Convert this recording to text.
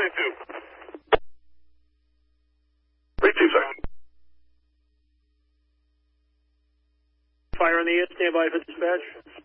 32, sir. Fire on the air, stand by for dispatch.